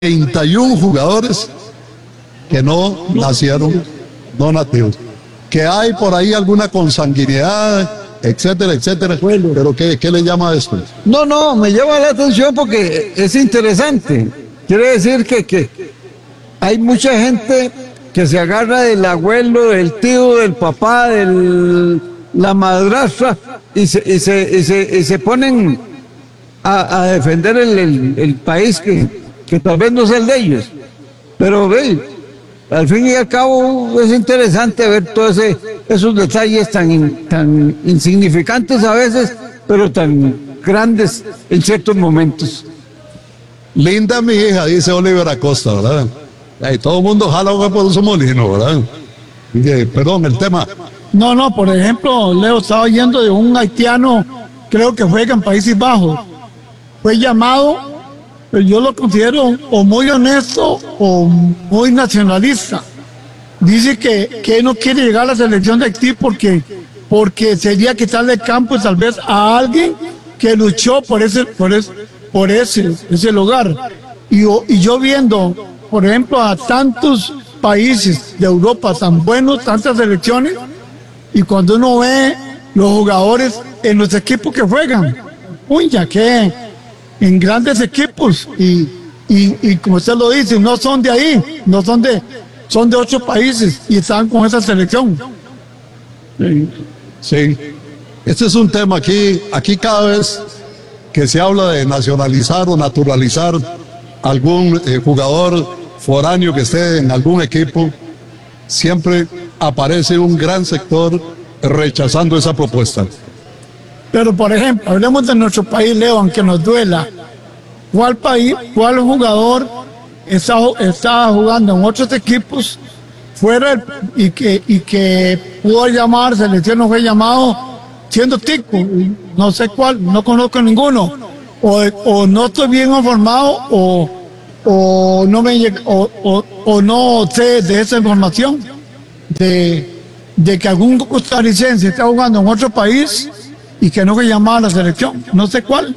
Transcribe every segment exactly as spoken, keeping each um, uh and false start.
treinta y uno jugadores que no nacieron, no nativos. Que hay por ahí alguna consanguinidad, etcétera, etcétera. Pero ¿qué, qué le llama a esto? No, no, me llama la atención porque es interesante. Quiere decir que, que hay mucha gente que se agarra del abuelo, del tío, del papá, de la madrastra y se, y se, y se, y se ponen a, a defender el, el, el país que, que tal vez no es el de ellos. Pero ve, al fin y al cabo es interesante ver todos ese, esos detalles tan, tan insignificantes a veces, pero tan grandes en ciertos momentos. Linda mi hija, dice Oliver Acosta, ¿verdad? Y todo el mundo jala por su molino, ¿verdad? Y que, perdón, el tema. No, no, por ejemplo, Leo, estaba oyendo de un haitiano, creo que juega en Países Bajos. Fue llamado, pero yo lo considero o muy honesto o muy nacionalista. Dice que, que no quiere llegar a la selección de Haití porque, porque sería quitarle campo tal vez a alguien que luchó por ese, por ese, por ese, ese lugar. Y, y yo viendo, por ejemplo, a tantos países de Europa tan buenos, tantas selecciones, y cuando uno ve los jugadores en los equipos que juegan, uy, ya que en grandes equipos, y, y, y como usted lo dice, no son de ahí, no son de, son de ocho países y están con esa selección. Sí, sí. Este es un tema aquí, aquí cada vez que se habla de nacionalizar o naturalizar algún eh, jugador foráneo que esté en algún equipo, siempre aparece un gran sector rechazando esa propuesta. Pero por ejemplo, hablemos de nuestro país, Leo, aunque nos duela. ¿Cuál país, cuál jugador está, está jugando en otros equipos fuera el, y, que, y que pudo llamar, selección no fue llamado siendo tico? No sé cuál, no conozco ninguno. O, o no estoy bien informado o, o, no me, o, o, o no sé de esa información de, de que algún costarricense está jugando en otro país y que no fue llamado a la selección. No sé cuál.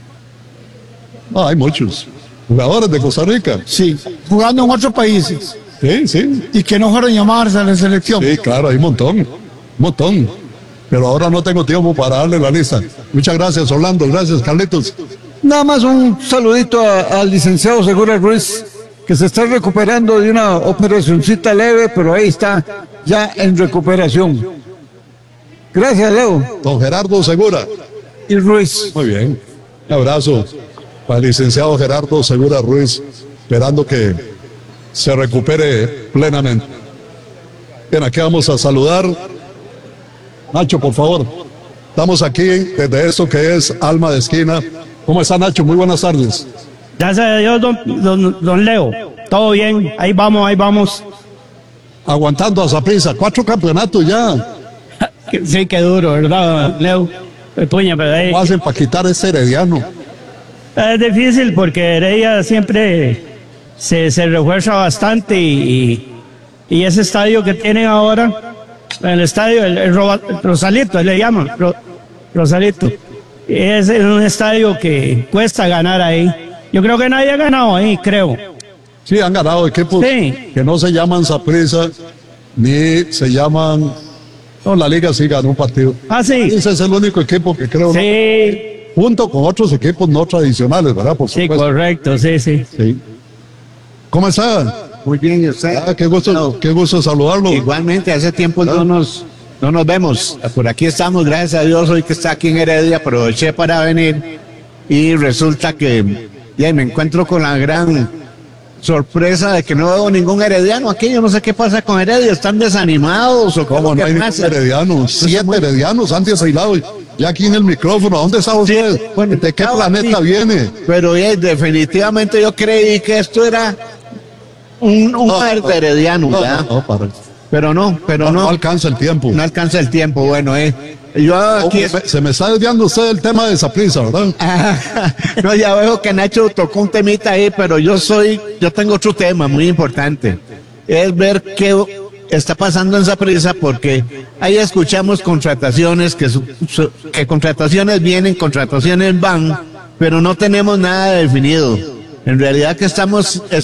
Ah, hay muchos jugadores de Costa Rica. Sí, jugando en otros países. Sí, sí. Y que no fueron llamados a la selección. Sí, claro, hay un montón, un montón. Pero ahora no tengo tiempo para darle la lista. Muchas gracias, Orlando. Gracias, Carlitos. Nada más un saludito al licenciado Segura Ruiz, que se está recuperando de una operacioncita leve, pero ahí está, ya en recuperación. Gracias, Leo. Don Gerardo Segura. Y Ruiz. Muy bien. Un abrazo para el licenciado Gerardo Segura Ruiz, esperando que se recupere plenamente. Bien, aquí vamos a saludar. Nacho, por favor. Estamos aquí desde esto que es Alma de Esquina. ¿Cómo está, Nacho? Muy buenas tardes. Gracias a Dios, don, don, don Leo. Todo bien, ahí vamos, ahí vamos. Aguantando a Saprissa, cuatro campeonatos ya. Sí, qué duro, ¿verdad, Leo? Puña, pero ahí... ¿Cómo hacen para quitar ese Herediano? Es difícil porque Heredia siempre se, se refuerza bastante y, y, y ese estadio que tienen ahora, el estadio, el, el, Roba, el Rosalito, le llaman, Ro, Rosalito, es un estadio que cuesta ganar ahí. Yo creo que nadie ha ganado ahí, creo. Sí, han ganado equipos sí. que no se llaman Saprissa, ni se llaman... No, la liga sí ganó un partido. Ah, sí. Ese es el único equipo que creo, sí. ¿no? Junto con otros equipos no tradicionales, ¿verdad? Por sí, correcto, sí, sí. sí. ¿Cómo está? Muy bien, ¿y usted? Ah, qué gusto, no. qué gusto saludarlo. Igualmente, hace tiempo no nos, no nos vemos. Por aquí estamos, gracias a Dios, hoy que está aquí en Heredia, aproveché para venir y resulta que ya me encuentro con la gran sorpresa de que no veo ningún herediano aquí. Yo no sé qué pasa con Heredia, están desanimados o cómo no hay ningún herediano. Siete muy... heredianos han desailado ya aquí en el micrófono. ¿A dónde está usted? Sí, bueno, ¿de qué planeta sí. viene? Pero ya, definitivamente yo creí que esto era un, un no, no, herediano, no, ¿verdad? No, no, para... Pero no, pero no, no. No alcanza el tiempo. No alcanza el tiempo, bueno, eh. Yo aquí... oh, se me está desviando usted el tema de Saprissa, ¿verdad? No, ya veo que Nacho tocó un temita ahí, pero yo soy, yo tengo otro tema muy importante. Es ver qué está pasando en Saprissa, porque ahí escuchamos contrataciones, que, su, su, que contrataciones vienen, contrataciones van, pero no tenemos nada definido. En realidad que estamos